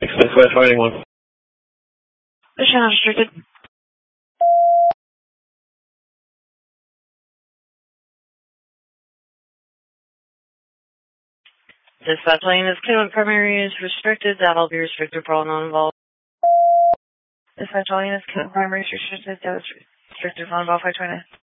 Dispatch fighting one. Mission unrestricted. Dispatch lane is clear when primary is restricted. That'll be restricted for all non-involved. Dispatch lane is clear when primary is restricted. That is restricted for non-involved 520.